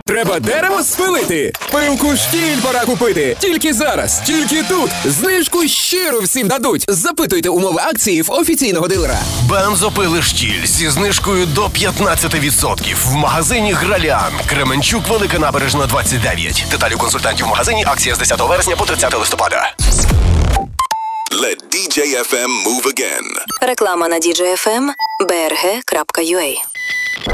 Треба дерево спилити. Пилку штіль пора купити. Тільки зараз, тільки тут. Знижку щиро всім дадуть. Запитуйте умови акції в офіційного дилера. Бензопили штіль зі знижкою до 15% в магазині Гралян. Кременчук, Велика Набережна, 29. Деталі у консультантів в магазині. Акція з 10 вересня по 30 листопада. Let DJ FM move again. Реклама на DJ FM, brg.ua.